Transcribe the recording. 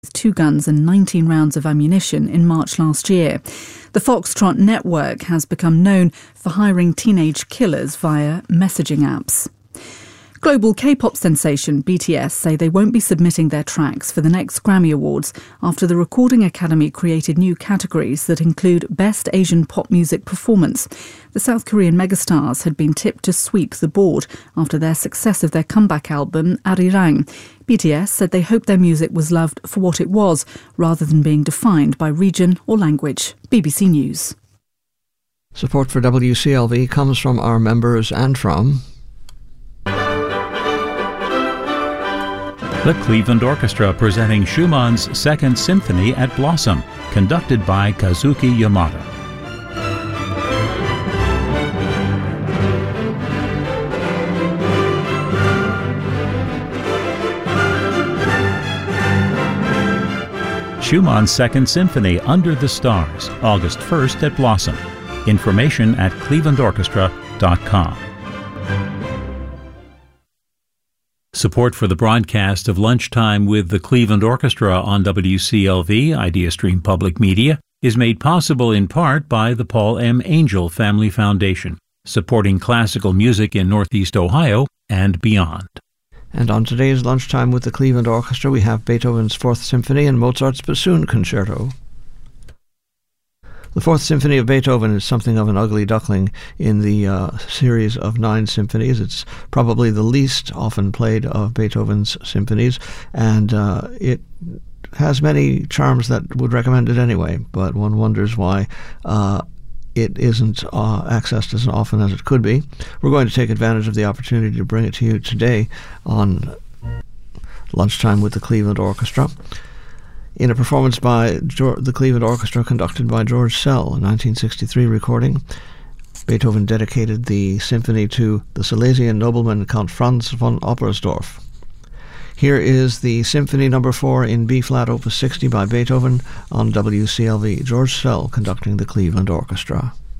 2 guns and 19 rounds of ammunition in March last year. The Foxtrot network has become known for hiring teenage killers via messaging apps. Global K-pop sensation BTS say they won't be submitting their tracks for the next Grammy Awards after the Recording Academy created new categories that include Best Asian Pop Music Performance. The South Korean megastars had been tipped to sweep the board after their success of their comeback album Arirang. BTS said they hoped their music was loved for what it was, rather than being defined by region or language. BBC News. Support for WCLV comes from our members and from the Cleveland Orchestra presenting Schumann's Second Symphony at Blossom, conducted by Kazuki Yamada. Schumann's Second Symphony Under the Stars, August 1st at Blossom. Information at clevelandorchestra.com. Support for the broadcast of Lunchtime with the Cleveland Orchestra on WCLV, IdeaStream Public Media, is made possible in part by the Paul M. Angel Family Foundation, supporting classical music in Northeast Ohio and beyond. And on today's Lunchtime with the Cleveland Orchestra, we have Beethoven's Fourth Symphony and Mozart's Bassoon Concerto. The Fourth Symphony of Beethoven is something of an ugly duckling in the series of 9 symphonies. It's probably the least often played of Beethoven's symphonies, and it has many charms that would recommend it anyway, but one wonders why it isn't accessed as often as it could be. We're going to take advantage of the opportunity to bring it to you today on Lunchtime with the Cleveland Orchestra, in a performance by the Cleveland Orchestra conducted by George Szell, a 1963 recording. Beethoven dedicated the symphony to the Silesian nobleman Count Franz von Oberstdorf. Here is the Symphony No. 4 in B-flat Opus 60 by Beethoven on WCLV. George Szell conducting the Cleveland Orchestra.